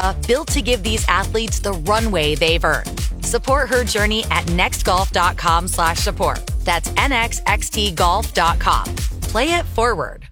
Honda, built to give these athletes the runway they've earned. Support her journey at nextgolf.com/support. That's nxxtgolf.com. Play it forward.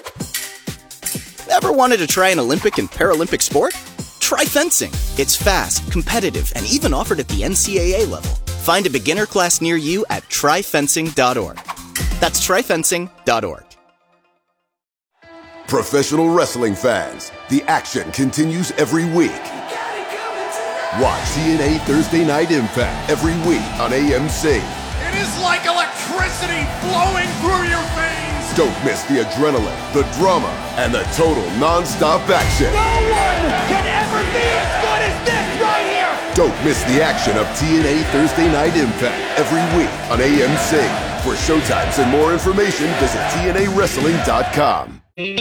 Ever wanted to try an Olympic and Paralympic sport? Try fencing. It's fast, competitive, and even offered at the NCAA level. Find a beginner class near you at tryfencing.org. That's tryfencing.org. Professional wrestling fans, the action continues every week. Watch TNA Thursday Night Impact every week on AMC. It is like electricity flowing through your veins. Don't miss the adrenaline, the drama, and the total non-stop action. No one can ever be as good as this right here. Don't miss the action of TNA Thursday Night Impact every week on AMC. For showtimes and more information, visit TNAWrestling.com.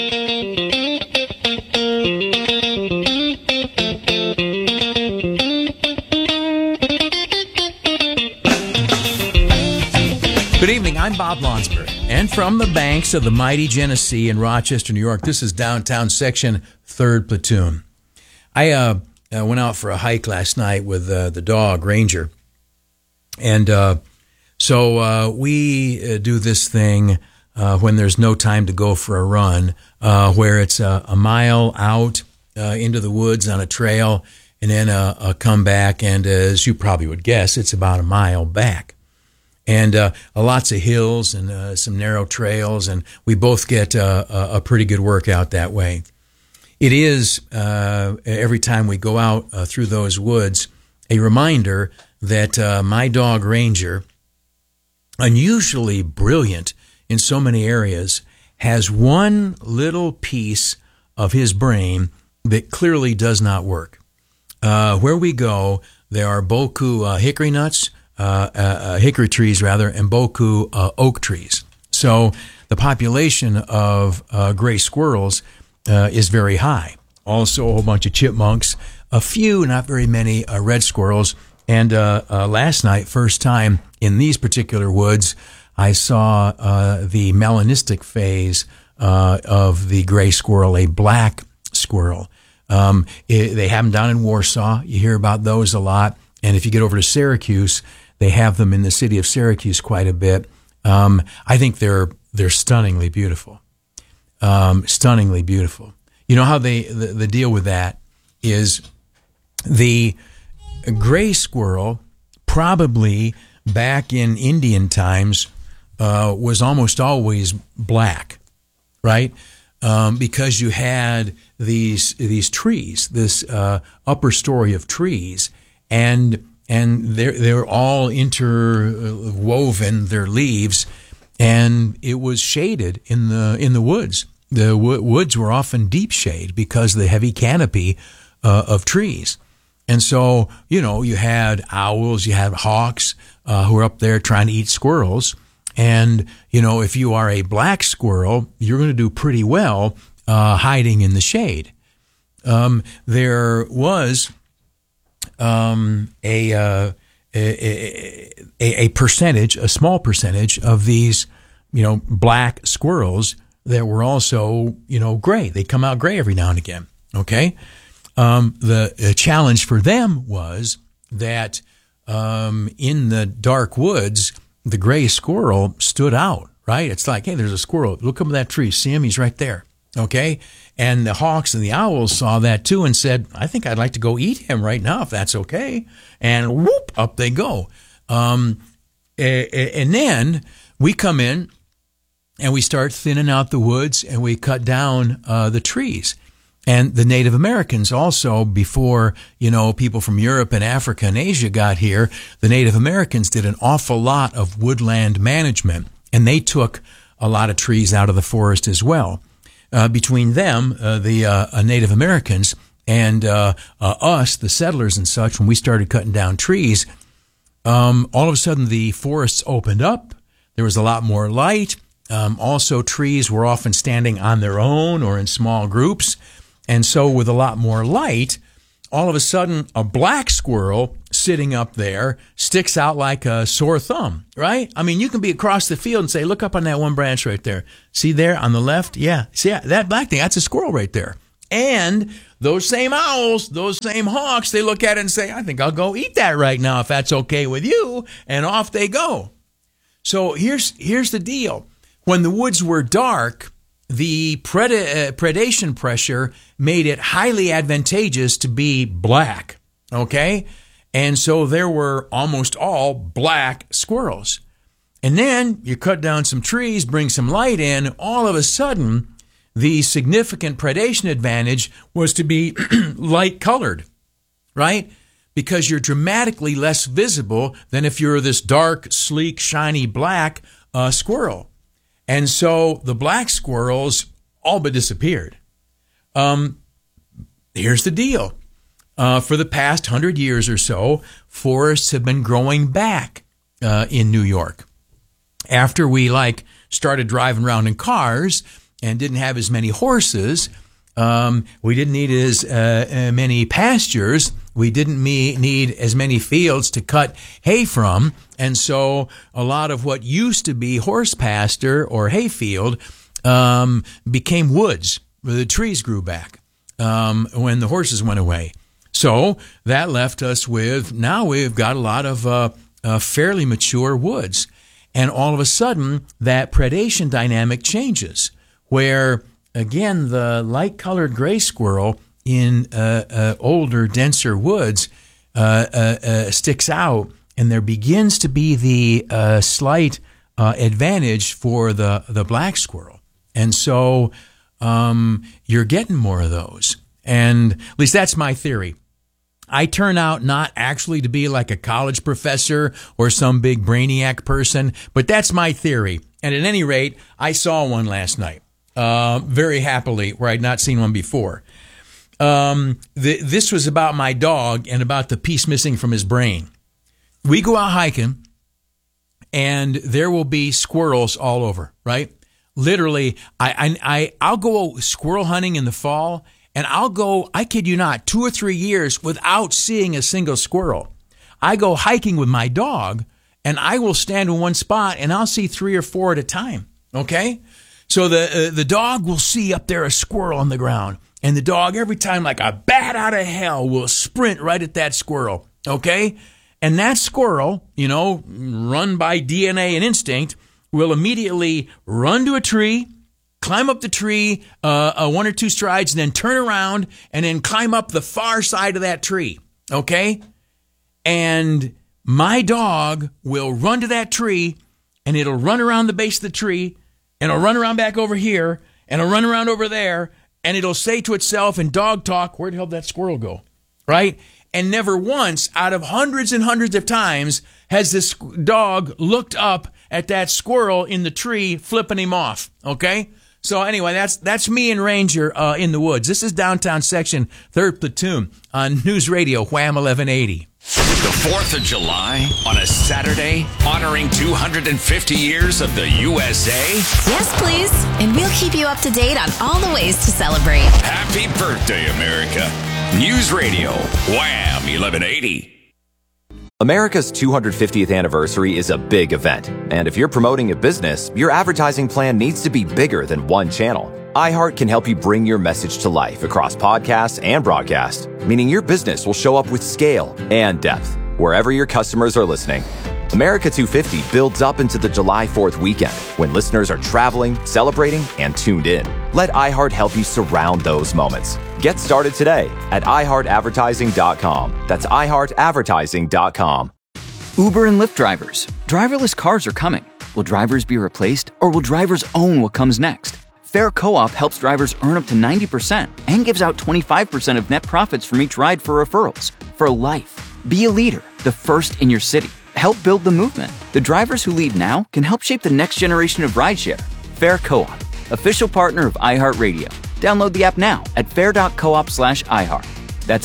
Good evening, I'm Bob Lonsberry, and from the banks of the mighty Genesee in Rochester, New York, this is Downtown Section, 3rd Platoon. I went out for a hike last night with the dog, Ranger, and so we do this thing when there's no time to go for a run, where it's a mile out into the woods on a trail, and then a comeback, and as you probably would guess, it's about a mile back. And lots of hills and some narrow trails, and we both get a pretty good workout that way. It is, every time we go out through those woods, a reminder that my dog Ranger, unusually brilliant in so many areas, has one little piece of his brain that clearly does not work. Where we go, there are boku hickory nuts, hickory trees rather, and boku oak trees. So the population of gray squirrels is very high. Also a whole bunch of chipmunks, a few, not very many, red squirrels. And last night, first time in these particular woods, I saw the melanistic phase of the gray squirrel, a black squirrel. They have them down in Warsaw. You hear about those a lot. And if you get over to Syracuse, they have them in the city of Syracuse quite a bit. I think they're stunningly beautiful. Stunningly beautiful. You know how the deal with that is the gray squirrel probably back in Indian times was almost always black, right? Because you had these trees, this upper story of trees, and they're all interwoven, their leaves, and it was shaded in the woods. The woods were often deep shade because of the heavy canopy of trees. And so, you had owls, you had hawks who are up there trying to eat squirrels. And, if you are a black squirrel, you're going to do pretty well hiding in the shade. There was a percentage, a small percentage of these, black squirrels that were also, gray. They come out gray every now and again. Okay. The challenge for them was that, in the dark woods, the gray squirrel stood out, right? It's like, hey, there's a squirrel. Look up at that tree. See him? He's right there. Okay. And the hawks and the owls saw that too and said, I think I'd like to go eat him right now if that's okay. And whoop, up they go. And then we come in and we start thinning out the woods and we cut down the trees. And the Native Americans also, before, people from Europe and Africa and Asia got here, the Native Americans did an awful lot of woodland management, and they took a lot of trees out of the forest as well. Between them, the Native Americans, and us, the settlers and such, when we started cutting down trees, all of a sudden the forests opened up. There was a lot more light. Also, trees were often standing on their own or in small groups. And so with a lot more light, all of a sudden a black squirrel sitting up there sticks out like a sore thumb, right? I mean, you can be across the field and say, look up on that one branch right there. See there on the left? Yeah. See that black thing? That's a squirrel right there. And those same owls, those same hawks, they look at it and say, I think I'll go eat that right now if that's okay with you. And off they go. So here's the deal. When the woods were dark, the predation pressure made it highly advantageous to be black, okay? And so there were almost all black squirrels. And then you cut down some trees, bring some light in, all of a sudden, the significant predation advantage was to be light-colored, right? Because you're dramatically less visible than if you're this dark, sleek, shiny black squirrel. And so the black squirrels all but disappeared. Here's the deal. For the past 100 years or so, forests have been growing back in New York. After we started driving around in cars and didn't have as many horses, we didn't need as many pastures. We didn't need as many fields to cut hay from. And so a lot of what used to be horse pasture or hayfield became woods. The trees grew back when the horses went away. So that left us with, now we've got a lot of fairly mature woods. And all of a sudden, that predation dynamic changes, where, again, the light-colored gray squirrel in older, denser woods sticks out, and there begins to be the slight advantage for the black squirrel. And so you're getting more of those. And at least that's my theory. I turn out not actually to be like a college professor or some big brainiac person, but that's my theory. And at any rate, I saw one last night, very happily, where I'd not seen one before. This was about my dog and about the piece missing from his brain. We go out hiking, and there will be squirrels all over, right? Literally, I'll go squirrel hunting in the fall, and I'll go, I kid you not, 2 or 3 years without seeing a single squirrel. I go hiking with my dog, and I will stand in one spot, and I'll see 3 or 4 at a time, okay? So the dog will see up there a squirrel on the ground, and the dog, every time like a bat out of hell, will sprint right at that squirrel, okay? And that squirrel, run by DNA and instinct, will immediately run to a tree, climb up the tree 1 or 2 strides, and then turn around and then climb up the far side of that tree, okay? And my dog will run to that tree, and it'll run around the base of the tree, and it'll run around back over here, and it'll run around over there, and it'll say to itself in dog talk, where the hell did that squirrel go, right? And never once, out of hundreds and hundreds of times, has this dog looked up at that squirrel in the tree, flipping him off, okay? So anyway, that's me and Ranger in the woods. This is Downtown Section, 3rd Platoon on News Radio, Wham 1180. The 4th of July on a Saturday, honoring 250 years of the USA. Yes, please. And we'll keep you up to date on all the ways to celebrate. Happy birthday, America. News Radio, Wham 1180. America's 250th anniversary is a big event, and if you're promoting a business, your advertising plan needs to be bigger than one channel. iHeart can help you bring your message to life across podcasts and broadcast, meaning your business will show up with scale and depth wherever your customers are listening. America 250 builds up into the July 4th weekend when listeners are traveling, celebrating, and tuned in. Let iHeart help you surround those moments. Get started today at iHeartAdvertising.com. That's iHeartAdvertising.com. Uber and Lyft drivers. Driverless cars are coming. Will drivers be replaced, or will drivers own what comes next? Fair Co-op helps drivers earn up to 90% and gives out 25% of net profits from each ride for referrals. For life. Be a leader, the first in your city. Help build the movement. The drivers who lead now can help shape the next generation of rideshare. Fair Co-op, official partner of iHeartRadio. Download the app now at fair.coop/iHeart. That's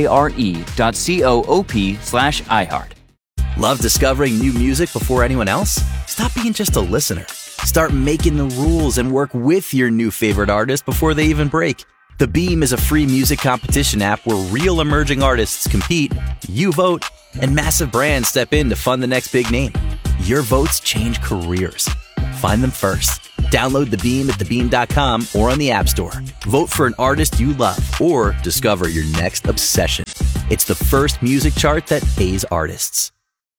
FARE.coop/iHeart. Love discovering new music before anyone else? Stop being just a listener. Start making the rules and work with your new favorite artist before they even break. The Beam is a free music competition app where real emerging artists compete, you vote, and massive brands step in to fund the next big name. Your votes change careers. Find them first. Download The Beam at thebeam.com or on the App Store. Vote for an artist you love or discover your next obsession. It's the first music chart that pays artists.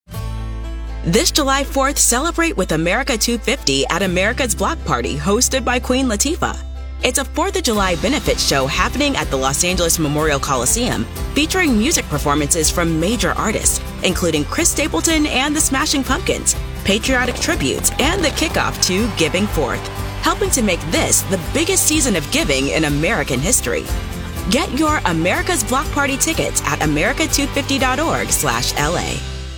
This July 4th, celebrate with America 250 at America's Block Party, hosted by Queen Latifah. It's a 4th of July benefit show happening at the Los Angeles Memorial Coliseum, featuring music performances from major artists, including Chris Stapleton and the Smashing Pumpkins, patriotic tributes, and the kickoff to Giving Forth, helping to make this the biggest season of giving in American history. Get your America's Block Party tickets at america250.org/LA.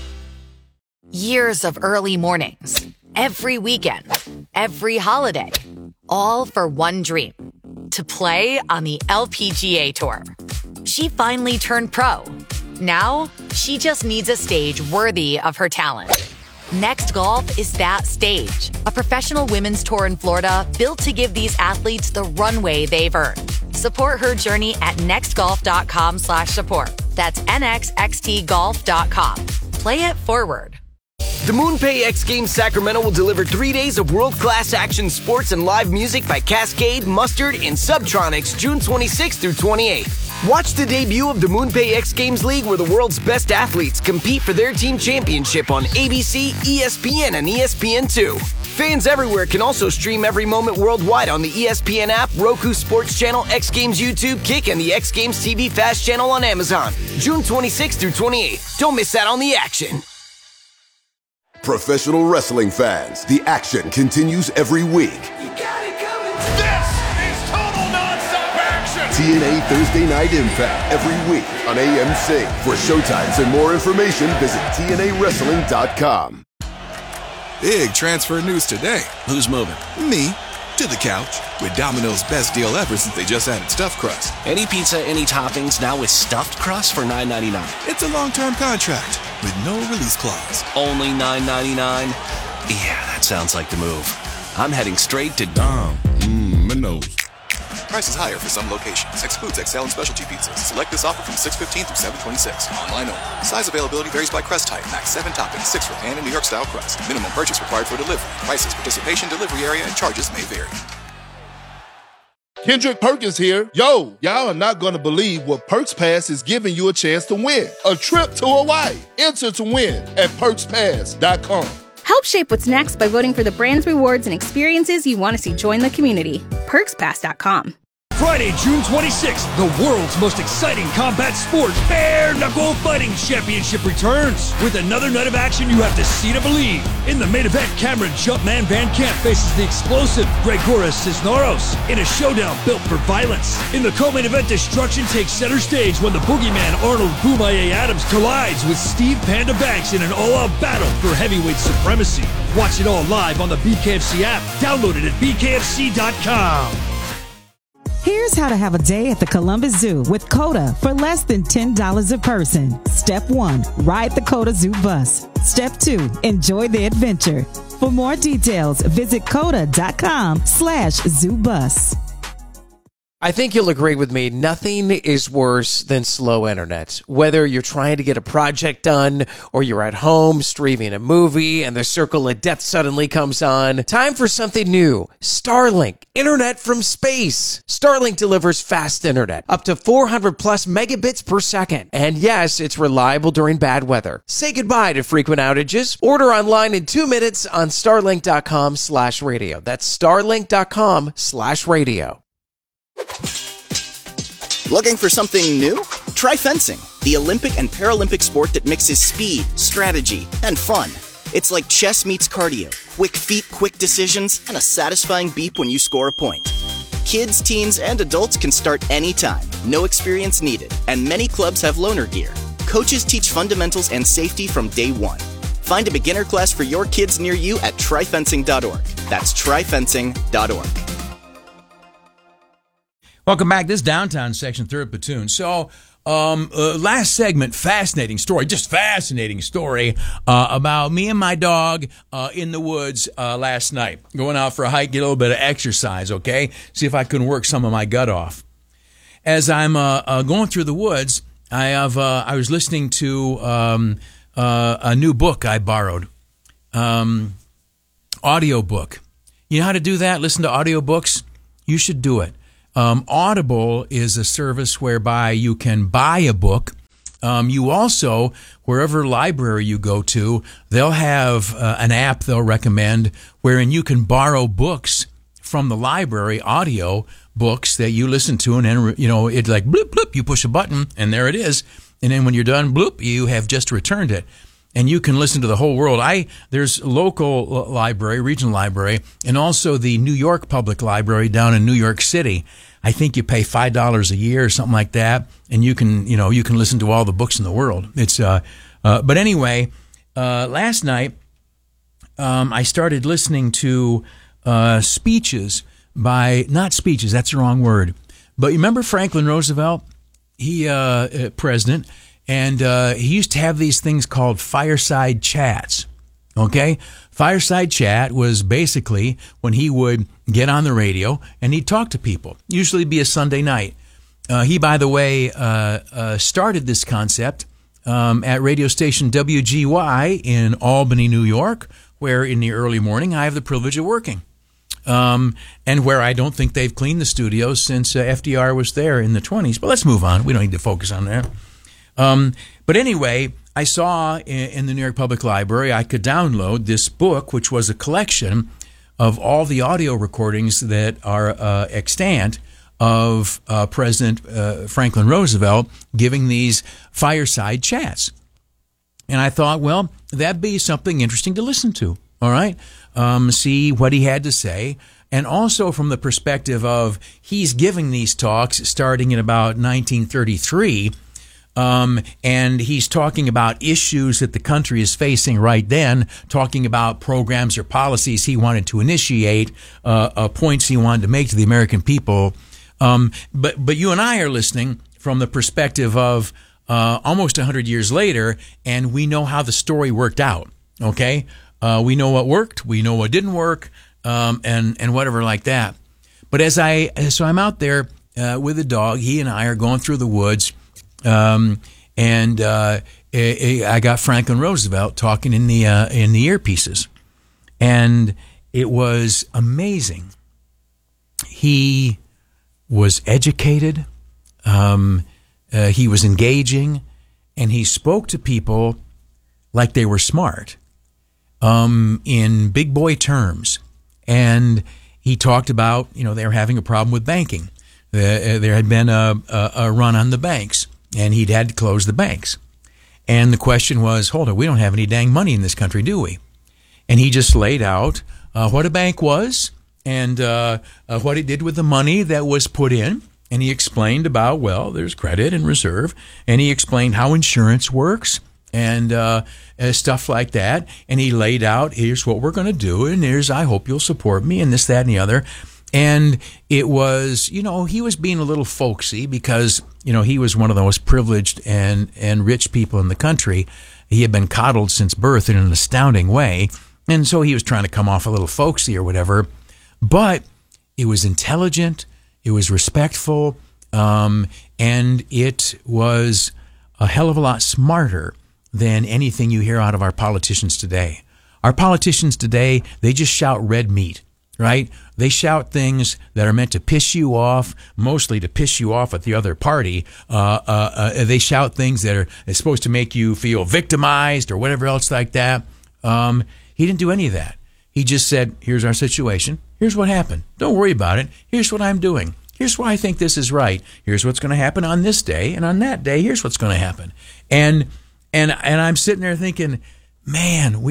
Years of early mornings, every weekend, every holiday, all for one dream, to play on the LPGA Tour. She finally turned pro. Now, she just needs a stage worthy of her talent. Next Golf is that stage, a professional women's tour in Florida built to give these athletes the runway they've earned. Support her journey at nextgolf.com/support. That's nxxtgolf.com. Play it forward. The MoonPay X Games Sacramento will deliver 3 days of world-class action sports and live music by Cascade, Mustard, and Subtronics June 26th through 28th. Watch the debut of the MoonPay X Games League, where the world's best athletes compete for their team championship on ABC, ESPN, and ESPN2. Fans everywhere can also stream every moment worldwide on the ESPN app, Roku Sports Channel, X Games YouTube, Kick, and the X Games TV Fast channel on Amazon. June 26th through 28th. Don't miss out on the action. Professional wrestling fans, the action continues every week. This is total nonstop action. TNA Thursday Night Impact every week on AMC. For showtimes and more information, visit TNAWrestling.com. Big transfer news today. Who's moving? Me. To the couch. With Domino's best deal ever since they just added stuffed crust. Any pizza, any toppings, now with stuffed crust for $9.99. It's a long-term contract with no release clause. Only $9.99? Yeah, that sounds like the move. I'm heading straight to Dom. My nose. Prices higher for some locations. Excludes XL and specialty pizzas. Select this offer from 6/15 through 7/26. Online only. Size availability varies by crust type. Max 7 toppings, 6 for pan and New York style crust. Minimum purchase required for delivery. Prices, participation, delivery area, and charges may vary. Kendrick Perkins here. Yo, y'all are not going to believe what Perks Pass is giving you a chance to win. A trip to Hawaii. Enter to win at perkspass.com. Help shape what's next by voting for the brands, rewards, and experiences you want to see join the community. PerksPass.com. Friday, June 26th, the world's most exciting combat sport, Bare Knuckle Fighting Championship returns. With another night of action you have to see to believe. In the main event, Cameron Jumpman Van Camp faces the explosive Gregoras Cisneros in a showdown built for violence. In the co-main event, destruction takes center stage when the boogeyman Arnold Boomaye Adams collides with Steve Panda Banks in an all-out battle for heavyweight supremacy. Watch it all live on the BKFC app. Download it at bkfc.com. Here's how to have a day at the Columbus Zoo with COTA for less than $10 a person. Step 1, ride the COTA Zoo bus. Step 2, enjoy the adventure. For more details, visit COTA.com/zoobus. I think you'll agree with me, nothing is worse than slow internet. Whether you're trying to get a project done or you're at home streaming a movie and the circle of death suddenly comes on, time for something new. Starlink, internet from space. Starlink delivers fast internet, up to 400 plus megabits per second. And yes, it's reliable during bad weather. Say goodbye to frequent outages. Order online in 2 minutes on starlink.com/radio. That's starlink.com/radio. Looking for something new? Try fencing, the Olympic and Paralympic sport that mixes speed, strategy, and fun. It's like chess meets cardio, quick feet, quick decisions, and a satisfying beep when you score a point. Kids, teens, and adults can start anytime, no experience needed, and many clubs have loaner gear. Coaches teach fundamentals and safety from day one. Find a beginner class for your kids near you at tryfencing.org. That's tryfencing.org. Welcome back. This is Downtown Section, 3rd Platoon. So, last segment, fascinating story about me and my dog in the woods last night. Going out for a hike, get a little bit of exercise, okay? See if I can work some of my gut off. As I'm going through the woods, I was listening to a new book I borrowed, audio book. You know how to do that? Listen to audiobooks? You should do it. Audible is a service whereby you can buy a book. You also, wherever library you go to, they'll have an app they'll recommend wherein you can borrow books from the library, audio books that you listen to, and then, it's like bloop, bloop, you push a button, and there it is. And then when you're done, bloop, you have just returned it. And you can listen to the whole world. There's local library, regional library, and also the New York Public Library down in New York City. I think you pay $5 a year or something like that, and you can listen to all the books in the world. But anyway, last night I started listening to speeches not speeches, that's the wrong word. But you remember Franklin Roosevelt? He president. And he used to have these things called fireside chats, okay? Fireside chat was basically when he would get on the radio and he'd talk to people, usually be a Sunday night. He, by the way, started this concept at radio station WGY in Albany, New York, where in the early morning I have the privilege of working. And where I don't think they've cleaned the studios since FDR was there in the 1920s. But let's move on. We don't need to focus on that. But anyway, I saw in the New York Public Library, I could download this book, which was a collection of all the audio recordings that are extant of President Franklin Roosevelt giving these fireside chats. And I thought, well, that'd be something interesting to listen to, all right? See what he had to say. And also from the perspective of he's giving these talks starting in about 1933, and he's talking about issues that the country is facing right then, talking about programs or policies he wanted to initiate, points he wanted to make to the American people. But you and I are listening from the perspective of almost 100 years later, and we know how the story worked out, okay? We know what worked, we know what didn't work, and whatever like that. But so I'm out there with the dog. He and I are going through the woods. I got Franklin Roosevelt talking in the earpieces, and it was amazing. He was educated, he was engaging, and he spoke to people like they were smart, in big boy terms. And he talked about, they were having a problem with banking. There had been a run on the banks, and he'd had to close the banks. And the question was, hold on, we don't have any dang money in this country, do we? And he just laid out what a bank was and what it did with the money that was put in. And he explained about, well, there's credit and reserve. And he explained how insurance works and stuff like that. And he laid out, here's what we're going to do, and I hope you'll support me, and this, that, and the other. And it was, he was being a little folksy because, he was one of the most privileged and rich people in the country. He had been coddled since birth in an astounding way. And so he was trying to come off a little folksy or whatever. But it was intelligent, it was respectful, and it was a hell of a lot smarter than anything you hear out of our politicians today. Our politicians today, they just shout red meat, right? They shout things that are meant to piss you off, mostly to piss you off at the other party. They shout things that are supposed to make you feel victimized or whatever else like that. He didn't do any of that. He just said, here's our situation. Here's what happened. Don't worry about it. Here's what I'm doing. Here's why I think this is right. Here's what's going to happen on this day. And on that day, here's what's going to happen. And I'm sitting there thinking, man,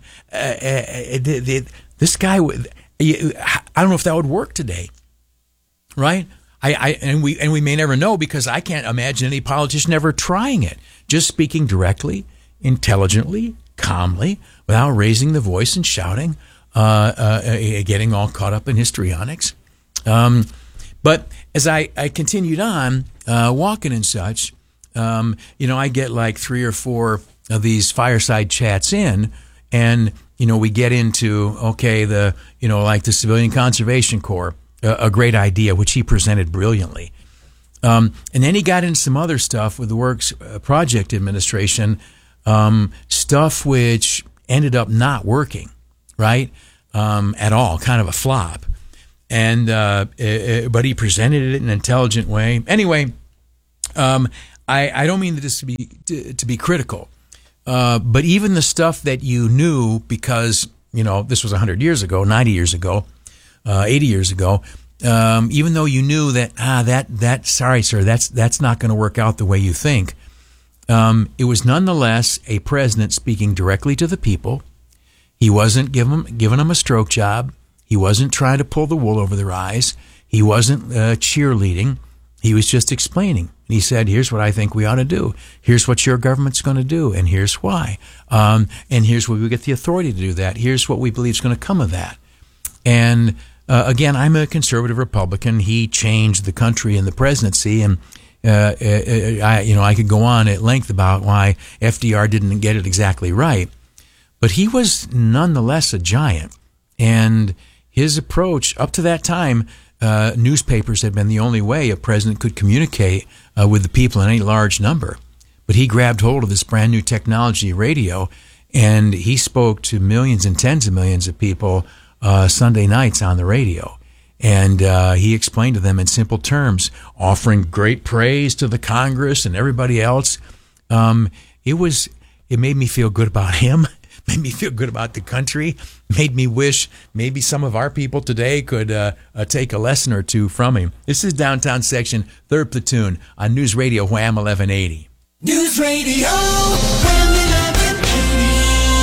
this guy, I don't know if that would work today, right? And we may never know, because I can't imagine any politician ever trying it. Just speaking directly, intelligently, calmly, without raising the voice and shouting, getting all caught up in histrionics. But as I continued on, walking and such, I get like 3 or 4 of these fireside chats in, and, we get into, okay, like the Civilian Conservation Corps, a great idea, which he presented brilliantly. And then he got into some other stuff with the Works Project Administration, stuff which ended up not working, right? at all, kind of a flop. And but he presented it in an intelligent way. Anyway, I don't mean this to be critical, but even the stuff that you knew, because this was 100 years ago, 90 years ago, 80 years ago. Even though you knew that sorry, sir, that's not going to work out the way you think. It was nonetheless a president speaking directly to the people. He wasn't giving them a stroke job. He wasn't trying to pull the wool over their eyes. He wasn't cheerleading. He was just explaining. He said, here's what I think we ought to do. Here's what your government's going to do, and here's why. And here's where we get the authority to do that. Here's what we believe is going to come of that. And again, I'm a conservative Republican. He changed the country and the presidency, and I could go on at length about why FDR didn't get it exactly right. But he was nonetheless a giant, and his approach up to that time, newspapers had been the only way a president could communicate with the people in any large number. But he grabbed hold of this brand new technology, radio, and he spoke to millions and tens of millions of people Sunday nights on the radio. And he explained to them in simple terms, offering great praise to the Congress and everybody else. It made me feel good about him, made me feel good about the country, made me wish maybe some of our people today could take a lesson or two from him. This is Downtown Section, 3rd Platoon on News Radio Wham 1180. News Radio Wham 1180.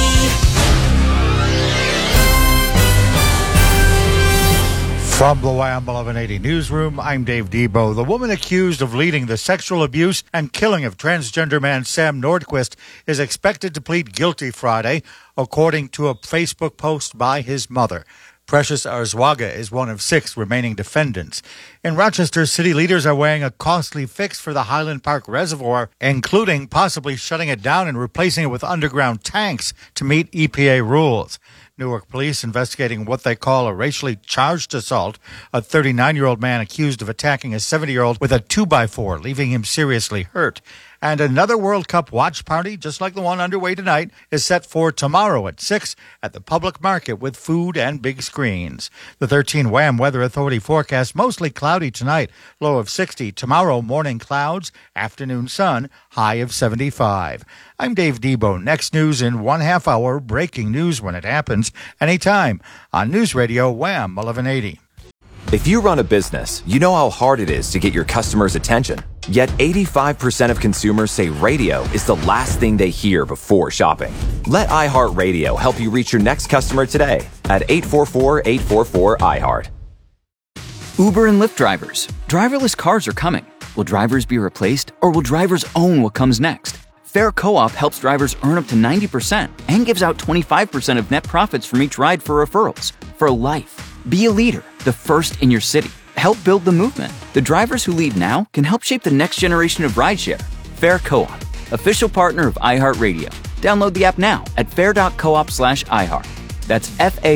From the Wham 1180 newsroom, I'm Dave Debo. The woman accused of leading the sexual abuse and killing of transgender man Sam Nordquist is expected to plead guilty Friday, according to a Facebook post by his mother. Precious Arzwaga is one of 6 remaining defendants. In Rochester, city leaders are weighing a costly fix for the Highland Park Reservoir, including possibly shutting it down and replacing it with underground tanks to meet EPA rules. Newark police investigating what they call a racially charged assault. A 39-year-old man accused of attacking a 70-year-old with a 2x4, leaving him seriously hurt. And another World Cup watch party, just like the one underway tonight, is set for tomorrow at 6 at the public market with food and big screens. The 13 Wham Weather Authority forecast mostly cloudy tonight, low of 60. Tomorrow, morning clouds, afternoon sun, high of 75. I'm Dave Debo. Next news in 1/2 hour, breaking news when it happens, anytime on News Radio Wham 1180. If you run a business, you know how hard it is to get your customers' attention. Yet 85% of consumers say radio is the last thing they hear before shopping. Let iHeartRadio help you reach your next customer today at 844-844-iHeart. Uber and Lyft drivers. Driverless cars are coming. Will drivers be replaced, or will drivers own what comes next? Fair Co-op helps drivers earn up to 90% and gives out 25% of net profits from each ride for referrals. For life. Be a leader, the first in your city. Help build the movement. The drivers who lead now can help shape the next generation of rideshare. Fair Co-op, official partner of iHeartRadio. Download the app now at fair.coop/iHeart. That's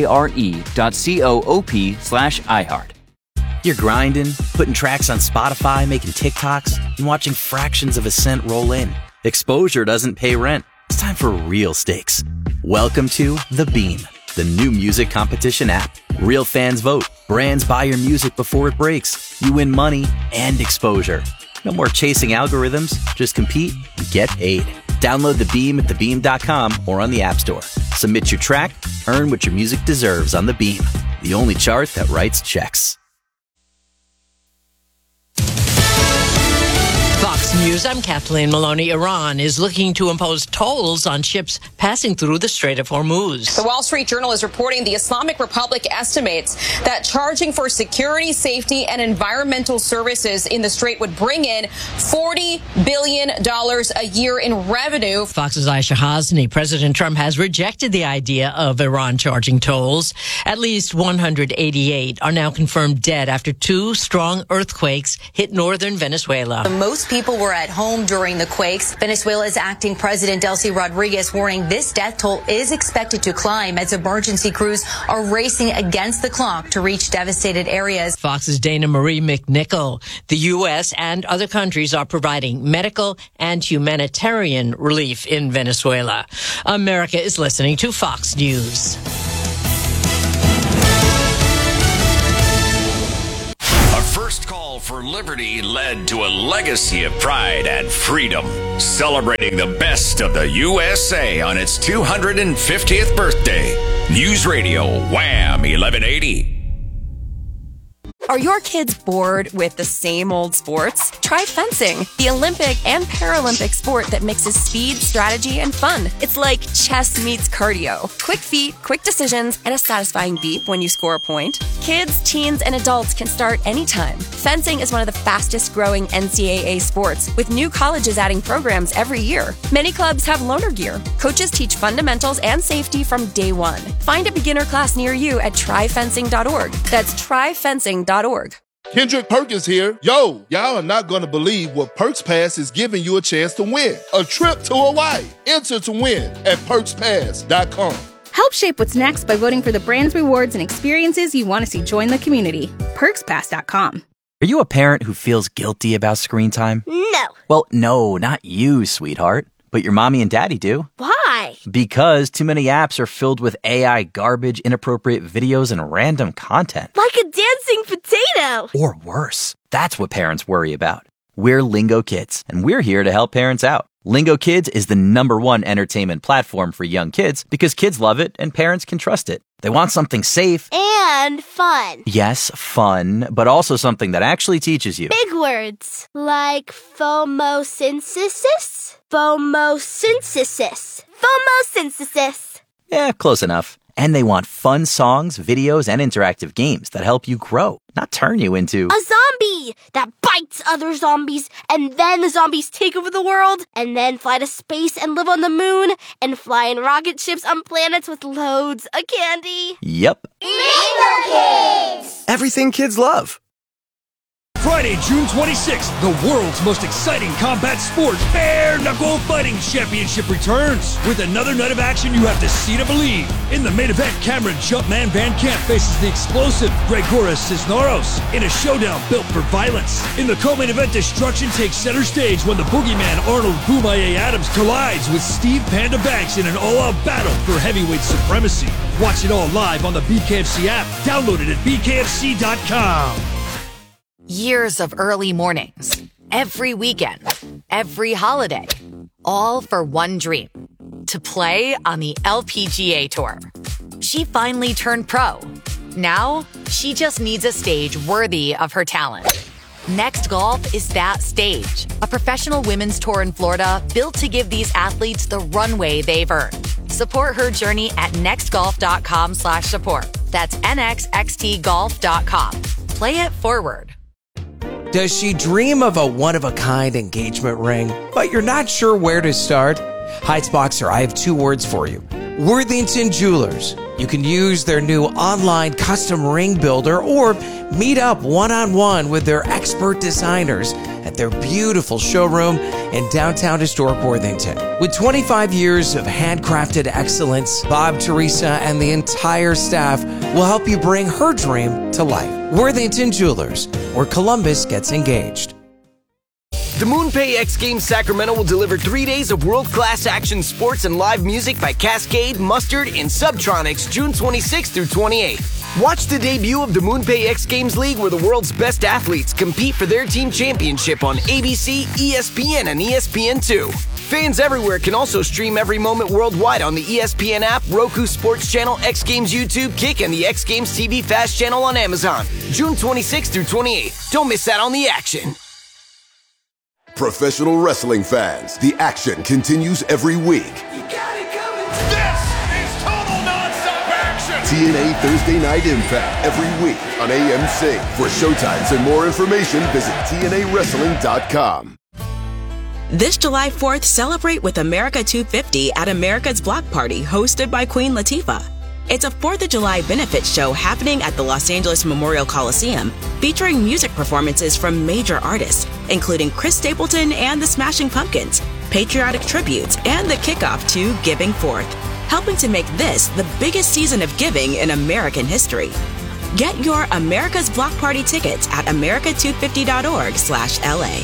FARE.coop/iHeart. You're grinding, putting tracks on Spotify, making TikToks, and watching fractions of a cent roll in. Exposure doesn't pay rent. It's time for real stakes. Welcome to The Beam, the new music competition app. Real fans vote. Brands buy your music before it breaks. You win money and exposure. No more chasing algorithms. Just compete and get paid. Download The Beam at thebeam.com or on the App Store. Submit your track. Earn what your music deserves on The Beam, the only chart that writes checks. Fox News, I'm Kathleen Maloney. Iran is looking to impose tolls on ships passing through the Strait of Hormuz. The Wall Street Journal is reporting the Islamic Republic estimates that charging for security, safety, and environmental services in the Strait would bring in $40 billion a year in revenue. Fox's Aisha Hasni. President Trump has rejected the idea of Iran charging tolls. At least 188 are now confirmed dead after 2 strong earthquakes hit northern Venezuela. Most people were at home during the quakes. Venezuela's acting president Delcy Rodriguez warning this death toll is expected to climb as emergency crews are racing against the clock to reach devastated areas. Fox's Dana Marie McNichol. The U.S. and other countries are providing medical and humanitarian relief in Venezuela. America is listening to Fox News. battle for liberty led to a legacy of pride and freedom, celebrating the best of the USA on its 250th birthday. News Radio Wham 1180. Are your kids bored with the same old sports? Try fencing, the Olympic and Paralympic sport that mixes speed, strategy, and fun. It's like chess meets cardio. Quick feet, quick decisions, and a satisfying beep when you score a point. Kids, teens, and adults can start anytime. Fencing is one of the fastest growing NCAA sports, with new colleges adding programs every year. Many clubs have loaner gear. Coaches teach fundamentals and safety from day one. Find a beginner class near you at tryfencing.org. That's tryfencing.org. Kendrick Perkins here. Yo, y'all are not going to believe what Perks Pass is giving you a chance to win. A trip to Hawaii. Enter to win at PerksPass.com. Help shape what's next by voting for the brands, rewards, and experiences you want to see join the community. PerksPass.com. Are you a parent who feels guilty about screen time? No. Well, no, not you, sweetheart. But your mommy and daddy do. Why? Because too many apps are filled with AI garbage, inappropriate videos, and random content. Like a dancing potato. Or worse. That's what parents worry about. We're Lingo Kids, and we're here to help parents out. Lingo Kids is the #1 entertainment platform for young kids because kids love it and parents can trust it. They want something safe. And fun. Yes, fun, but also something that actually teaches you. Big words. Like phomosynthesis? Phomosynthesis. Phomosynthesis. Yeah, close enough. And they want fun songs, videos, and interactive games that help you grow, not turn you into a zombie that bites other zombies, and then the zombies take over the world, and then fly to space and live on the moon, and fly in rocket ships on planets with loads of candy. Yep. Lingo Kids! Everything kids love. Friday, June 26th, the world's most exciting combat sport, Bare Knuckle Fighting Championship returns. With another night of action you have to see to believe. In the main event, Cameron Jumpman Van Camp faces the explosive Gregoras Cisneros in a showdown built for violence. In the co-main event, destruction takes center stage when the boogeyman Arnold Boomaye Adams collides with Steve Panda Banks in an all-out battle for heavyweight supremacy. Watch it all live on the BKFC app. Download it at bkfc.com. Years of early mornings, every weekend, every holiday, all for one dream, to play on the LPGA Tour. She finally turned pro. Now, she just needs a stage worthy of her talent. Next Golf is that stage, a professional women's tour in Florida built to give these athletes the runway they've earned. Support her journey at nextgolf.com/support. That's nxxtgolf.com. Play it forward. Does she dream of a one-of-a-kind engagement ring, but you're not sure where to start? Heights Boxer, I have 2 words for you. Worthington Jewelers. You can use their new online custom ring builder or meet up one-on-one with their expert designers at their beautiful showroom in downtown historic Worthington. With 25 years of handcrafted excellence, Bob, Teresa, and the entire staff will help you bring her dream to life. Worthington Jewelers, where Columbus gets engaged. The MoonPay X Games Sacramento will deliver 3 days of world-class action sports and live music by Cascade, Mustard, and Subtronics June 26th through 28th. Watch the debut of the MoonPay X Games League where the world's best athletes compete for their team championship on ABC, ESPN, and ESPN2. Fans everywhere can also stream every moment worldwide on the ESPN app, Roku Sports Channel, X Games YouTube, Kick, and the X Games TV Fast channel on Amazon. June 26th through 28th. Don't miss out on the action. Professional wrestling fans, the action continues every week. This is total non-stop action. TNA Thursday Night Impact every week on AMC. For showtimes and more information, visit TNAWrestling.com. This July 4th, celebrate with America 250 at America's Block Party, hosted by Queen Latifah. It's a 4th of July benefit show happening at the Los Angeles Memorial Coliseum, featuring music performances from major artists, including Chris Stapleton and the Smashing Pumpkins, patriotic tributes, and the kickoff to Giving Forth, helping to make this the biggest season of giving in American history. Get your America's Block Party tickets at america250.org/LA.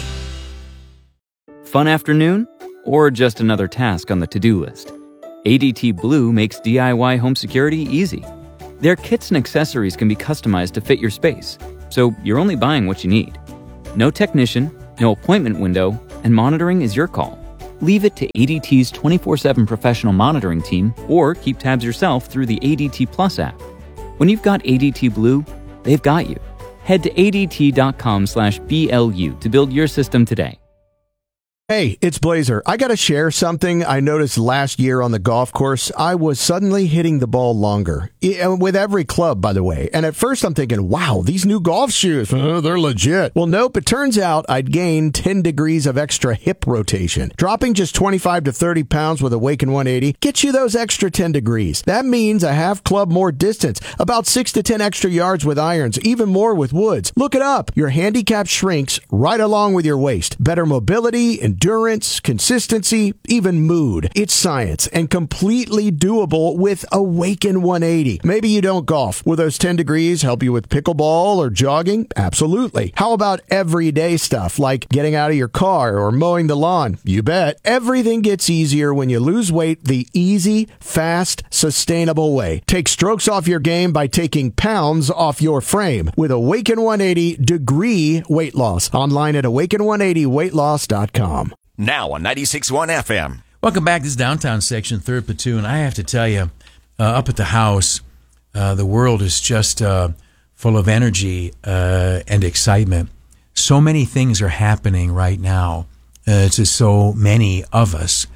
Fun afternoon? Or just another task on the to-do list? ADT Blue makes DIY home security easy. Their kits and accessories can be customized to fit your space, so you're only buying what you need. No technician, no appointment window, and monitoring is your call. Leave it to ADT's 24/7 professional monitoring team or keep tabs yourself through the ADT Plus app. When you've got ADT Blue, they've got you. Head to ADT.com/BLU to build your system today. Hey, it's Blazer. I got to share something I noticed last year on the golf course. I was suddenly hitting the ball longer. With every club, by the way. And at first I'm thinking, wow, these new golf shoes, they're legit. Well, nope. It turns out I'd gained 10 degrees of extra hip rotation. Dropping just 25 to 30 pounds with Awaken 180 gets you those extra 10 degrees. That means a half club more distance, about 6 to 10 extra yards with irons, even more with woods. Look it up. Your handicap shrinks right along with your waist. Better mobility, endurance, consistency, even mood. It's science and completely doable with Awaken 180. Maybe you don't golf. Will those 10 degrees help you with pickleball or jogging? Absolutely. How about everyday stuff like getting out of your car or mowing the lawn? You bet. Everything gets easier when you lose weight the easy, fast, sustainable way. Take strokes off your game by taking pounds off your frame with Awaken 180 Degree Weight Loss. Online at awaken180weightloss.com. Now on 96.1 FM. Welcome back. This is Downtown Section, 3rd Platoon. I have to tell you, up at the house, the world is just full of energy and excitement. So many things are happening right now to so many of us.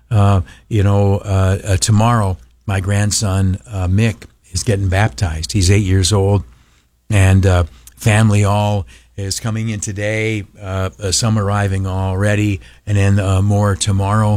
Tomorrow, my grandson, Mick, is getting baptized. He's 8 years old, and family all is coming in today, some arriving already, and then more tomorrow.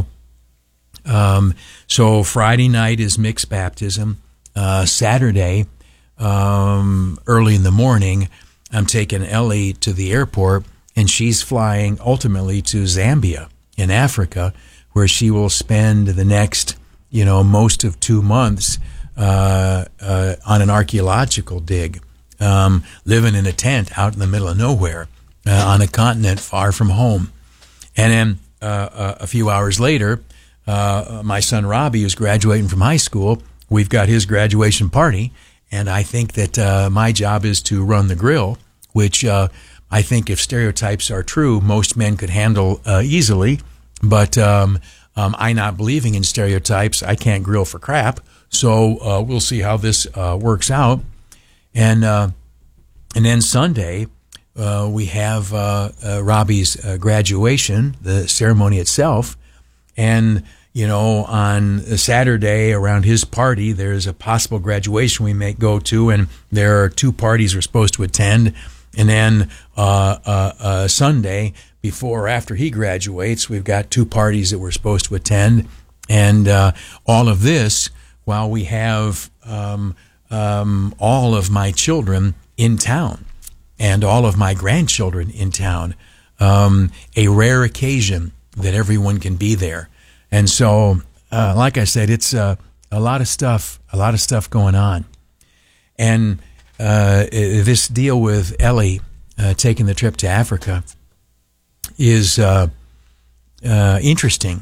So Friday night is Mick's baptism. Saturday, early in the morning, I'm taking Ellie to the airport, and she's flying ultimately to Zambia in Africa, where she will spend the next, most of 2 months on an archaeological dig. Living in a tent out in the middle of nowhere on a continent far from home. And then a few hours later, my son Robbie, who's graduating from high school, we've got his graduation party, and I think that my job is to run the grill, which I think if stereotypes are true, most men could handle easily. But I not believing in stereotypes, I can't grill for crap. So we'll see how this works out. And then Sunday, we have Robbie's graduation, the ceremony itself. And, on Saturday around his party, there's a possible graduation we may go to, and there are 2 parties we're supposed to attend. And then Sunday, before or after he graduates, we've got 2 parties that we're supposed to attend. And all of this while we have all of my children in town and all of my grandchildren in town, a rare occasion that everyone can be there. And so, like I said, it's a lot of stuff going on. And this deal with Ellie taking the trip to Africa is interesting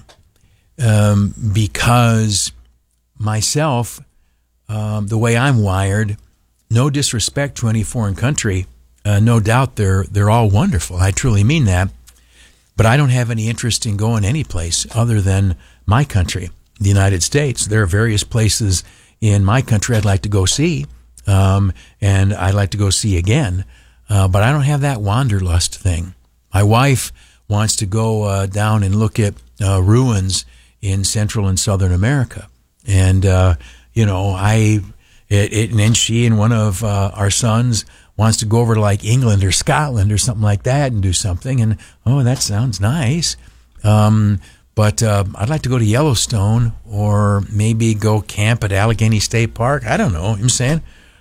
because myself, the way I'm wired, no disrespect to any foreign country, no doubt they're all wonderful. I truly mean that. But I don't have any interest in going any place other than my country, the United States. There are various places in my country I'd like to go see, and I'd like to go see again. But I don't have that wanderlust thing. My wife wants to go down and look at ruins in Central and Southern America. And, and then she and one of our sons wants to go over to like England or Scotland or something like that and do something. And, that sounds nice. But I'd like to go to Yellowstone or maybe go camp at Allegheny State Park. I don't know. I'm saying.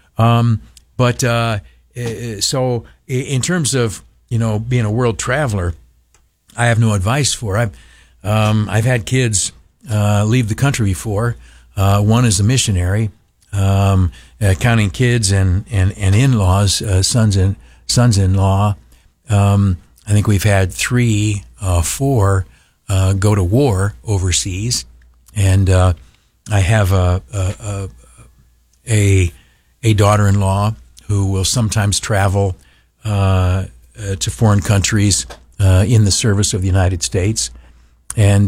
So in terms of, being a world traveler, I have no advice for. I've had kids leave the country before. One is a missionary, counting kids and in-laws, sons-in-law. I think we've had 4 go to war overseas, and I have a daughter-in-law who will sometimes travel to foreign countries in the service of the United States. And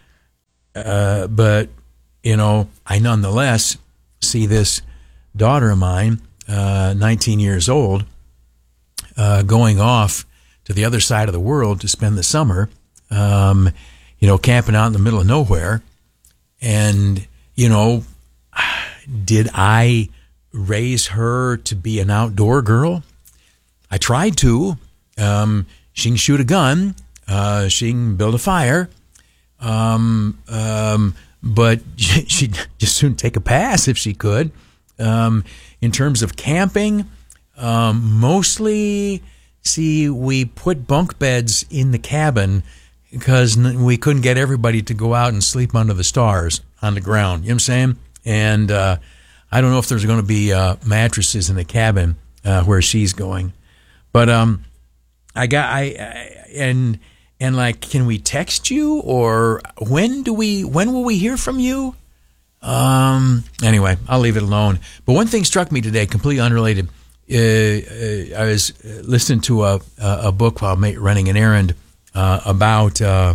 but I nonetheless see this daughter of mine, 19 years old, going off to the other side of the world to spend the summer, camping out in the middle of nowhere. And, did I raise her to be an outdoor girl? I tried to. She can shoot a gun. She can build a fire. But she'd just soon take a pass if she could. In terms of camping, mostly, we put bunk beds in the cabin because we couldn't get everybody to go out and sleep under the stars on the ground. You know what I'm saying? And I don't know if there's going to be mattresses in the cabin where she's going. But can we text you, or when will we hear from you? Anyway, I'll leave it alone. But one thing struck me today, completely unrelated. I was listening to a book while running an errand about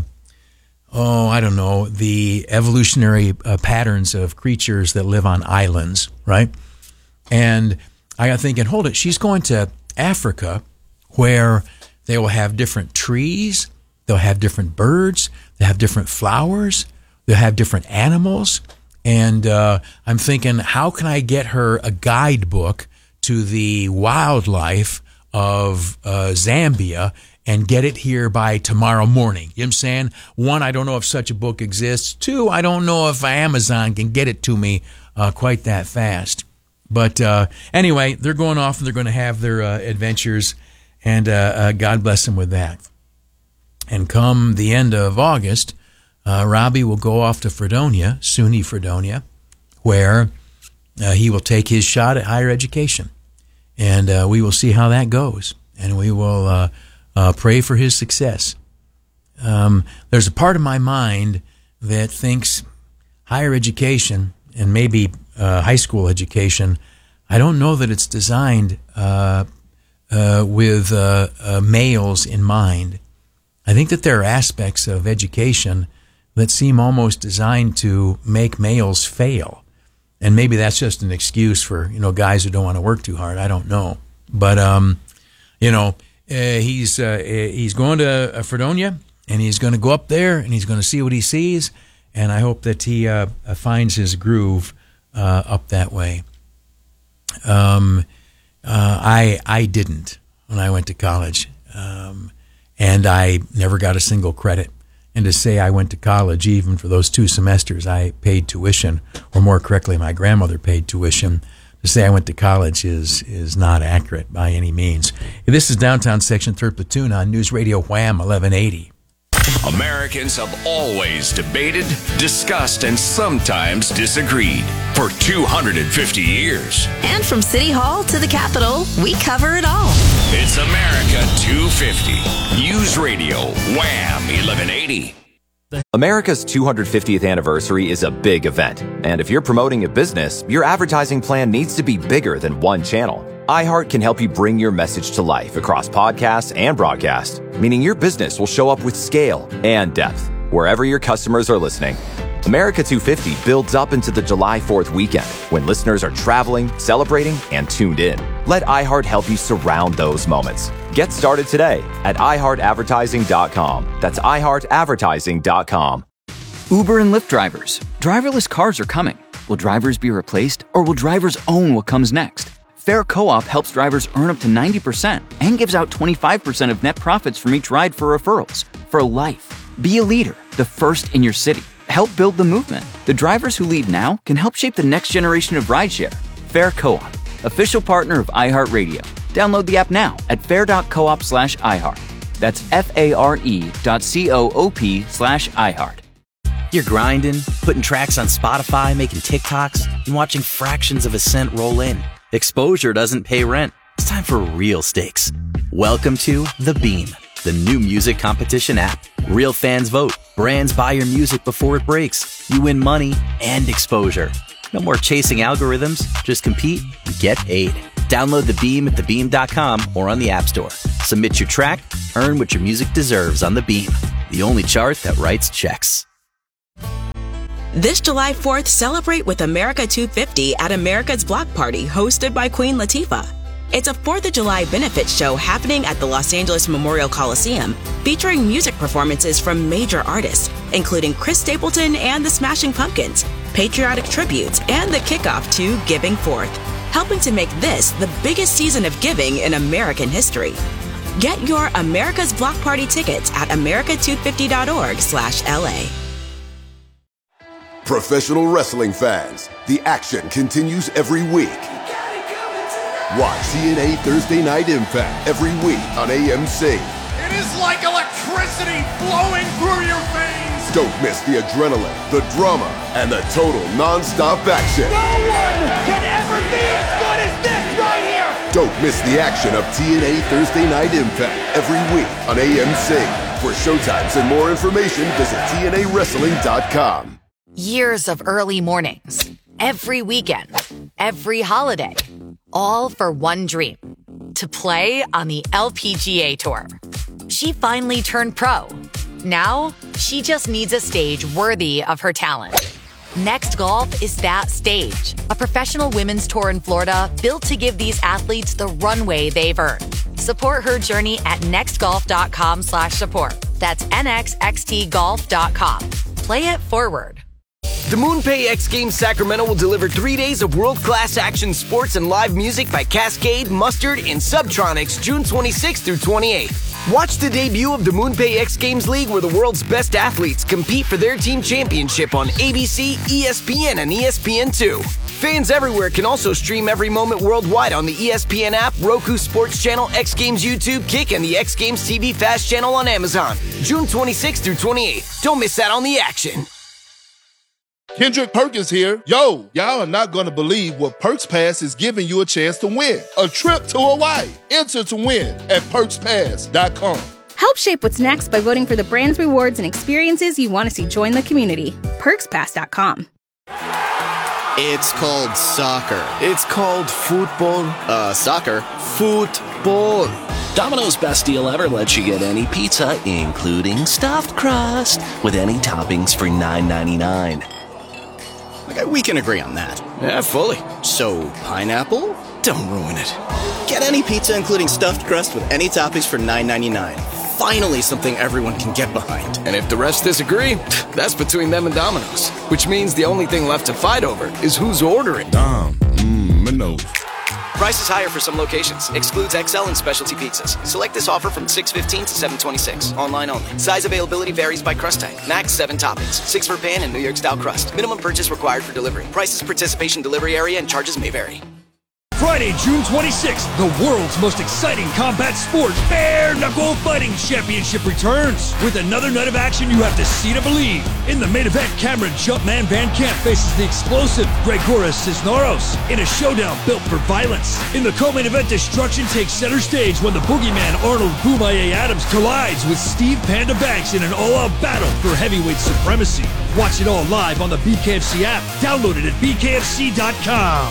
the evolutionary patterns of creatures that live on islands, right? And I got thinking, hold it, she's going to Africa where they will have different trees, they'll have different birds, they'll have different flowers, they'll have different animals. And I'm thinking, how can I get her a guidebook to the wildlife of Zambia and get it here by tomorrow morning? You know what I'm saying? One, I don't know if such a book exists. Two, I don't know if Amazon can get it to me quite that fast. But anyway, they're going off and they're going to have their adventures, and God bless them with that. And come the end of August, Robbie will go off to Fredonia, SUNY Fredonia, where he will take his shot at higher education. And we will see how that goes. And we will pray for his success. There's a part of my mind that thinks higher education, and maybe high school education, I don't know that it's designed with males in mind. I think that there are aspects of education that seem almost designed to make males fail. And maybe that's just an excuse for, guys who don't want to work too hard. I don't know. But, he's going to Fredonia, and he's going to go up there, and he's going to see what he sees. And I hope that he finds his groove up that way. I didn't when I went to college. And I never got a single credit. And to say I went to college, even for those 2 semesters, I paid tuition, or more correctly, my grandmother paid tuition. To say I went to college is not accurate by any means. This is Downtown Section 3rd Platoon on News Radio Wham 1180. Americans have always debated, discussed, and sometimes disagreed for 250 years. And from City Hall to the Capitol, we cover it all. It's America 250. News Radio Wham 1180. America's 250th anniversary is a big event. And if you're promoting a business, your advertising plan needs to be bigger than one channel. iHeart can help you bring your message to life across podcasts and broadcast, meaning your business will show up with scale and depth wherever your customers are listening. America 250 builds up into the July 4th weekend when listeners are traveling, celebrating, and tuned in. Let iHeart help you surround those moments. Get started today at iHeartAdvertising.com. That's iHeartAdvertising.com. Uber and Lyft drivers. Driverless cars are coming. Will drivers be replaced, or will drivers own what comes next? Fair Co-op helps drivers earn up to 90% and gives out 25% of net profits from each ride for referrals. For life. Be a leader, the first in your city. Help build the movement. The drivers who lead now can help shape the next generation of rideshare. Fair Co-op, official partner of iHeartRadio. Download the app now at fair.coop/iHeart. That's FARE.coop/iHeart. You're grinding, putting tracks on Spotify, making TikToks, and watching fractions of a cent roll in. Exposure doesn't pay rent. It's time for real stakes. Welcome to The Beam, the new music competition app. Real fans vote. Brands buy your music before it breaks. You win money and exposure. No more chasing algorithms. Just compete and get paid. Download The Beam at thebeam.com or on the App Store. Submit your track, earn what your music deserves on The Beam, the only chart that writes checks. This July 4th, celebrate with America 250 at America's Block Party, hosted by Queen Latifah. It's a 4th of July benefit show happening at the Los Angeles Memorial Coliseum, featuring music performances from major artists, including Chris Stapleton and the Smashing Pumpkins, patriotic tributes, and the kickoff to Giving Forth, helping to make this the biggest season of giving in American history. Get your America's Block Party tickets at america250.org/LA. Professional wrestling fans, the action continues every week. Watch TNA Thursday Night Impact every week on AMC. It is like electricity flowing through your veins. Don't miss the adrenaline, the drama, and the total non-stop action. No one can ever be as good as this right here. Don't miss the action of TNA Thursday Night Impact every week on AMC. For showtimes and more information, visit TNAWrestling.com. Years of early mornings, every weekend, every holiday, all for one dream, to play on the LPGA Tour. She finally turned pro. Now, she just needs a stage worthy of her talent. Next Golf is that stage, a professional women's tour in Florida built to give these athletes the runway they've earned. Support her journey at nextgolf.com/support. That's nxxtgolf.com. Play it forward. The MoonPay X Games Sacramento will deliver 3 days of world-class action sports and live music by Cascade, Mustard, and Subtronics June 26th through 28th. Watch the debut of the MoonPay X Games League, where the world's best athletes compete for their team championship on ABC, ESPN, and ESPN2. Fans everywhere can also stream every moment worldwide on the ESPN app, Roku Sports Channel, X Games YouTube, Kick, and the X Games TV Fast Channel on Amazon, June 26th through 28th. Don't miss out on the action. Kendrick Perkins here. Yo, y'all are not going to believe what Perks Pass is giving you a chance to win. A trip to Hawaii. Enter to win at PerksPass.com. Help shape what's next by voting for the brands, rewards, and experiences you want to see join the community. PerksPass.com. It's called soccer. It's called football. Soccer. Football. Domino's Best Deal Ever lets you get any pizza, including stuffed crust, with any toppings for $9.99. Okay, we can agree on that. Yeah, fully. So, pineapple? Don't ruin it. Get any pizza, including stuffed crust, with any toppings for $9.99. Finally, something everyone can get behind. And if the rest disagree, that's between them and Domino's. Which means the only thing left to fight over is who's ordering. Domino's. Price is higher for some locations. Excludes XL and specialty pizzas. Select this offer from 6/15 to 7/26. Online only. Size availability varies by crust type. Max 7 toppings. 6 for pan and New York style crust. Minimum purchase required for delivery. Prices, participation, delivery area, and charges may vary. Friday, June 26th, the world's most exciting combat sport, Bare Knuckle Fighting Championship returns. With another night of action you have to see to believe. In the main event, Cameron Jumpman Van Camp faces the explosive Gregoras Cisneros in a showdown built for violence. In the co-main event, destruction takes center stage when the boogeyman Arnold Boomaye Adams collides with Steve Panda Banks in an all-out battle for heavyweight supremacy. Watch it all live on the BKFC app. Download it at bkfc.com.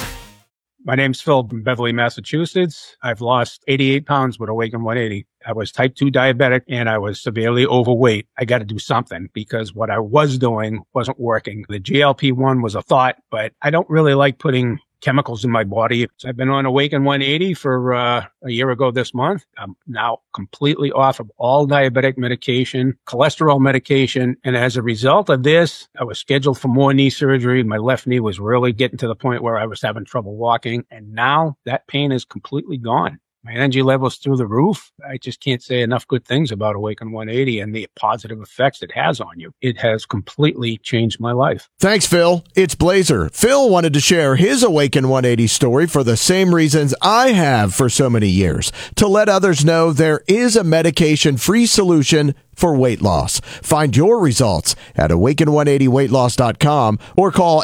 My name's Phil from Beverly, Massachusetts. I've lost 88 pounds with Awaken 180. I was type 2 diabetic and I was severely overweight. I got to do something because what I was doing wasn't working. The GLP-1 was a thought, but I don't really like putting chemicals in my body. So I've been on Awaken 180 for a year ago this month. I'm now completely off of all diabetic medication, cholesterol medication. And as a result of this, I was scheduled for more knee surgery. My left knee was really getting to the point where I was having trouble walking. And now that pain is completely gone. My energy level's through the roof. I just can't say enough good things about Awaken 180 and the positive effects it has on you. It has completely changed my life. Thanks, Phil. It's Blazer. Phil wanted to share his Awaken 180 story for the same reasons I have for so many years, to let others know there is a medication-free solution for weight loss. Find your results at awaken180weightloss.com or call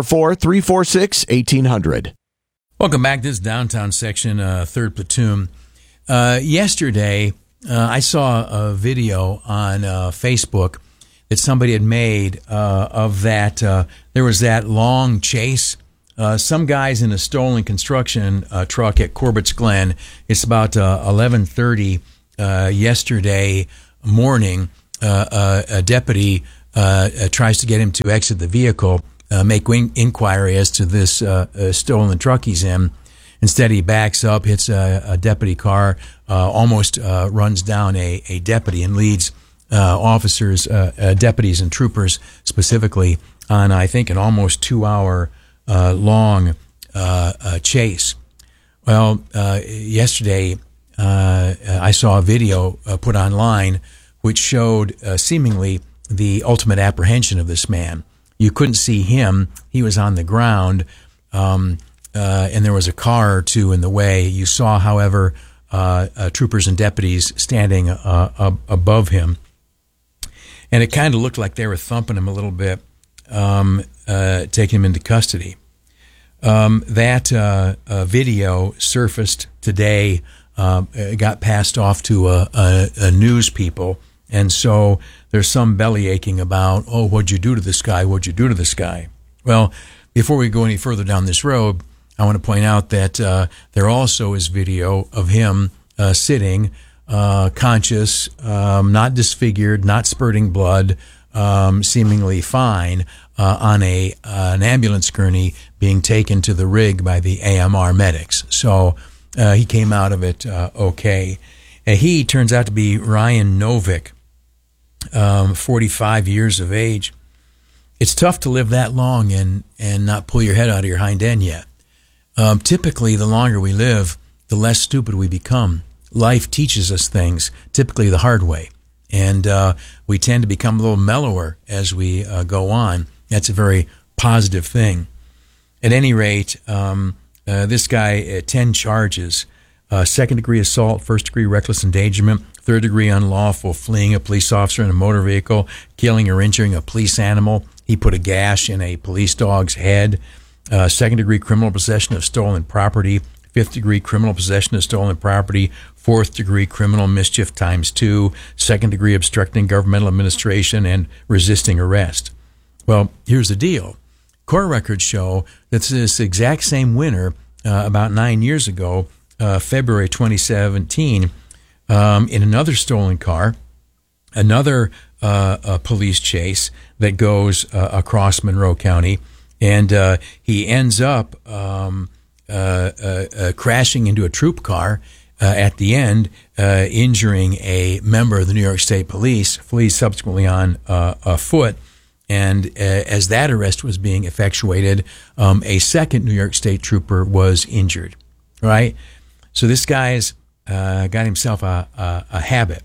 844-346-1800. Welcome back. This is Downtown Section, 3rd Platoon. Yesterday, I saw a video on Facebook that somebody had made of that. There was that long chase some guys in a stolen construction truck at Corbett's Glen. It's about 11:30 yesterday morning. A deputy tries to get him to exit the vehicle, make inquiry as to this stolen truck he's in. Instead, he backs up, hits a deputy car, almost runs down a deputy, and leads officers, deputies and troopers specifically on, I think, an almost 2-hour long chase. Well, yesterday I saw a video put online which showed seemingly the ultimate apprehension of this man. You couldn't see him. He was on the ground, and there was a car or two in the way. You saw, however, troopers and deputies standing above him. And it kind of looked like they were thumping him a little bit, taking him into custody. That video surfaced today, got passed off to a news people, and so there's some belly aching about, oh, what'd you do to this guy? What'd you do to this guy? Well, before we go any further down this road, I want to point out that there also is video of him sitting, conscious, not disfigured, not spurting blood, seemingly fine, on an ambulance gurney being taken to the rig by the AMR medics. So he came out of it okay. He turns out to be Ryan Novick, 45 years of age. It's tough to live that long and not pull your head out of your hind end yet. Typically, the longer we live, the less stupid we become. Life teaches us things, typically the hard way. And we tend to become a little mellower as we go on. That's a very positive thing. At any rate, this guy, 10 charges, second-degree assault, first-degree reckless endangerment, third-degree unlawful fleeing a police officer in a motor vehicle, killing or injuring a police animal. He put a gash in a police dog's head. Second-degree criminal possession of stolen property, fifth-degree criminal possession of stolen property, fourth-degree criminal mischief ×2, second-degree obstructing governmental administration, and resisting arrest. Well, here's the deal. Court records show that this exact same winter, about 9 years ago, February 2017, in another stolen car, another police chase that goes across Monroe County, and he ends up crashing into a troop car at the end, injuring a member of the New York State Police, flees subsequently on foot. And as that arrest was being effectuated, a second New York State trooper was injured, right? So this guy's got himself a habit.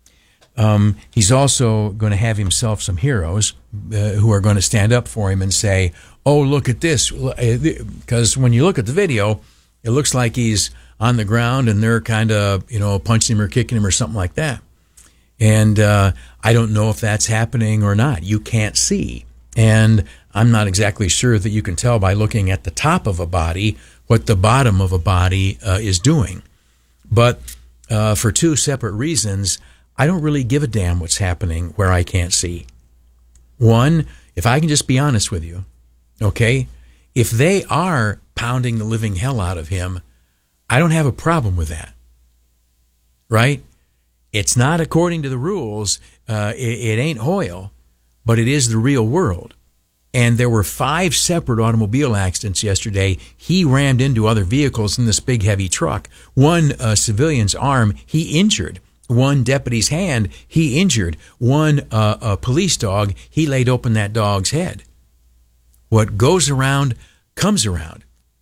He's also going to have himself some heroes who are going to stand up for him and say, oh, look at this. Because when you look at the video, it looks like he's on the ground and they're kind of, punching him or kicking him or something like that. And I don't know if that's happening or not. You can't see. And I'm not exactly sure that you can tell by looking at the top of a body what the bottom of a body is doing. But for two separate reasons, I don't really give a damn what's happening where I can't see. One, if I can just be honest with you, okay, if they are pounding the living hell out of him, I don't have a problem with that, right? It's not according to the rules. It ain't Hoyle, but it is the real world. And there were 5 separate automobile accidents yesterday. He rammed into other vehicles in this big, heavy truck. One civilian's arm, he injured. One deputy's hand, he injured. One police dog, he laid open that dog's head. What goes around comes around.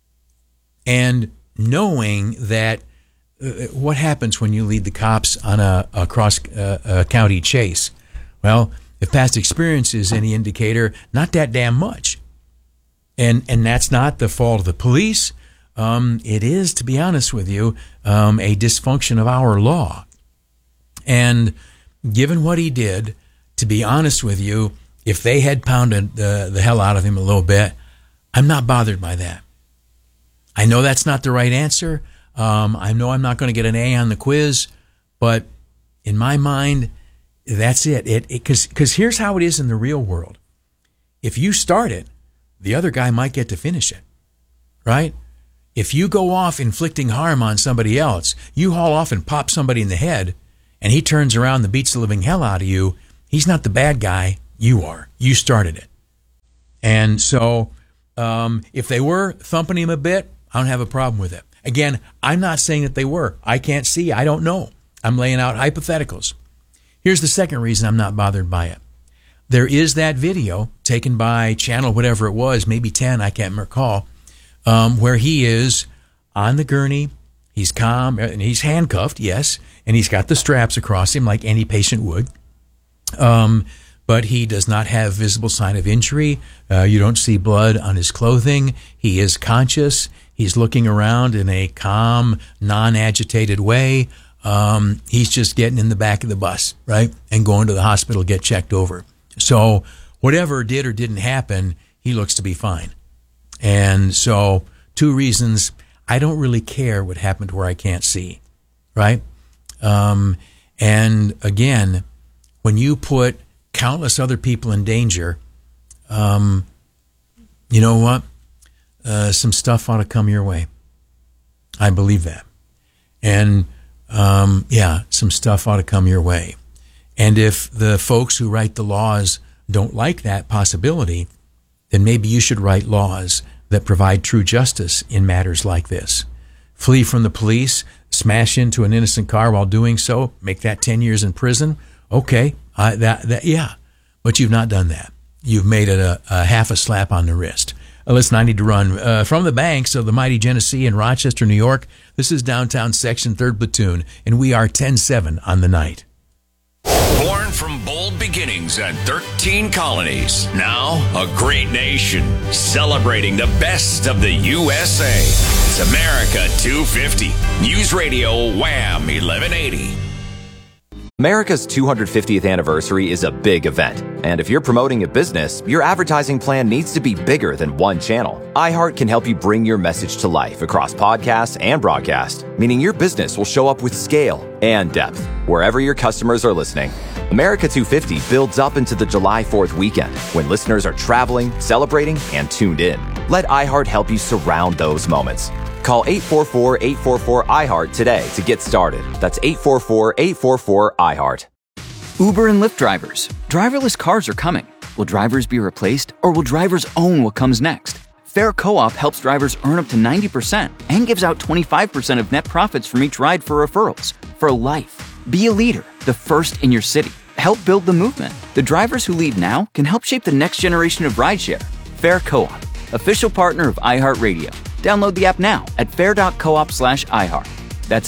And knowing that what happens when you lead the cops on a cross-county chase? Well, if past experience is any indicator, not that damn much. And that's not the fault of the police. It is, to be honest with you, a dysfunction of our law. And given what he did, to be honest with you, if they had pounded the hell out of him a little bit, I'm not bothered by that. I know that's not the right answer. I know I'm not going to get an A on the quiz, but in my mind, that's it. Because here's how it is in the real world. If you start it, the other guy might get to finish it. right? If you go off inflicting harm on somebody else, you haul off and pop somebody in the head, and he turns around and beats the living hell out of you, he's not the bad guy. You are. You started it. And so if they were thumping him a bit, I don't have a problem with it. Again, I'm not saying that they were. I can't see. I don't know. I'm laying out hypotheticals. Here's the second reason I'm not bothered by it. There is that video taken by channel whatever it was, maybe 10, I can't recall, where he is on the gurney. He's calm, and he's handcuffed, yes, and he's got the straps across him like any patient would. But he does not have visible sign of injury. You don't see blood on his clothing. He is conscious. He's looking around in a calm, non-agitated way. He's just getting in the back of the bus, right, and going to the hospital to get checked over. So whatever did or didn't happen, he looks to be fine. And so 2 reasons, I don't really care what happened where I can't see, right? And again, when you put countless other people in danger, you know what? Some stuff ought to come your way. I believe that. And some stuff ought to come your way. And if the folks who write the laws don't like that possibility, then maybe you should write laws that provide true justice in matters like this. Flee from the police, smash into an innocent car while doing so, make that 10 years in prison. Okay, yeah. But you've not done that. You've made it a half a slap on the wrist. Listen, I need to run. From the banks of the mighty Genesee in Rochester, New York, this is Downtown Section 3rd Platoon, and we are 10-7 on the night. Born from bold beginnings and 13 colonies, now a great nation, celebrating the best of the USA. It's America 250. News Radio Wham 1180. America's 250th anniversary is a big event, and if you're promoting a business, your advertising plan needs to be bigger than one channel. iHeart can help you bring your message to life across podcasts and broadcast, meaning your business will show up with scale and depth wherever your customers are listening. America 250 builds up into the July 4th weekend when listeners are traveling, celebrating, and tuned in. Let iHeart help you surround those moments. Call 844-844-iHeart today to get started. That's 844-844-iHeart. Uber and Lyft drivers. Driverless cars are coming. Will drivers be replaced, or will drivers own what comes next? Fair Co-op helps drivers earn up to 90% and gives out 25% of net profits from each ride for referrals. For life. Be a leader, the first in your city. Help build the movement. The drivers who lead now can help shape the next generation of rideshare. Fair Co-op, official partner of iHeartRadio. Download the app now at fair.coop/iHeart. That's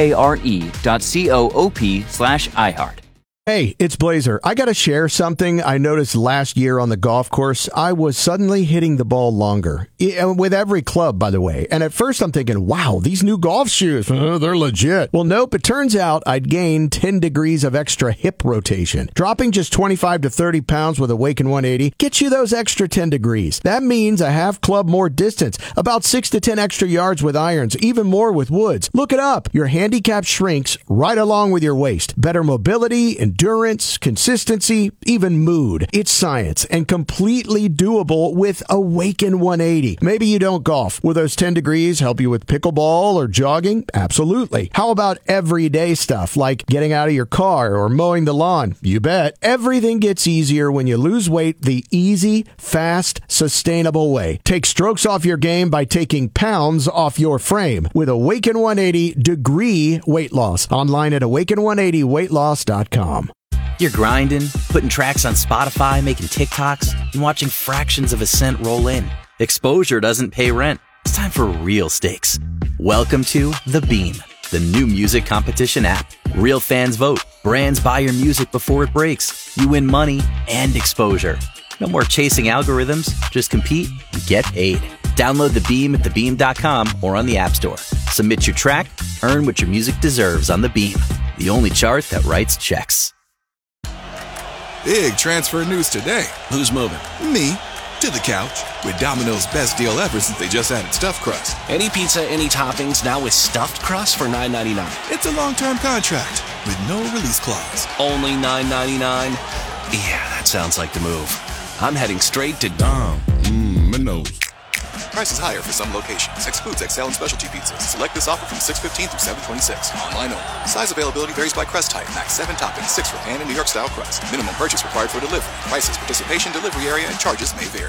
FARE.coop/iHeart. Hey, it's Blazer. I got to share something I noticed last year on the golf course. I was suddenly hitting the ball longer. With every club, by the way. And at first I'm thinking, wow, these new golf shoes, they're legit. Well, nope. It turns out I'd gained 10 degrees of extra hip rotation. Dropping just 25 to 30 pounds with Awaken 180 gets you those extra 10 degrees. That means a half club more distance, about 6 to 10 extra yards with irons, even more with woods. Look it up. Your handicap shrinks right along with your waist. Better mobility, endurance, consistency, even mood. It's science and completely doable with Awaken 180. Maybe you don't golf. Will those 10 degrees help you with pickleball or jogging? Absolutely. How about everyday stuff like getting out of your car or mowing the lawn? You bet. Everything gets easier when you lose weight the easy, fast, sustainable way. Take strokes off your game by taking pounds off your frame with Awaken 180 Degree Weight Loss. Online at awaken180weightloss.com. You're grinding, putting tracks on Spotify, making TikToks, and watching fractions of a cent roll in. Exposure doesn't pay rent. It's time for real stakes. Welcome to The Beam, the new music competition app. Real fans vote. Brands buy your music before it breaks. You win money and exposure. No more chasing algorithms. Just compete and get paid. Download The Beam at thebeam.com or on the App Store. Submit your track, earn what your music deserves on The Beam, the only chart that writes checks. Big transfer news today. Who's moving? Me. To the couch. With Domino's best deal ever since they just added stuffed crust. Any pizza, any toppings, now with stuffed crust for $9.99. It's a long-term contract with no release clause. Only $9.99? Yeah, that sounds like the move. I'm heading straight to Domino's. Prices higher for some locations. Excludes XL and specialty pizzas. Select this offer from 6/15 through 7/26. Online only. Size availability varies by crust type. Max 7 toppings, 6 for pan and New York style crust. Minimum purchase required for delivery. Prices, participation, delivery area, and charges may vary.